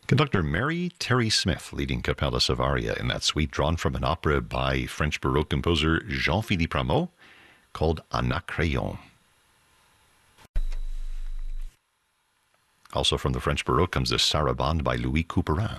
Conductor Mary Terry Smith leading Capella Savaria in that suite drawn from an opera by French Baroque composer Jean-Philippe Rameau called Anacreon. Also from the French Baroque comes the Sarabande by Louis Couperin.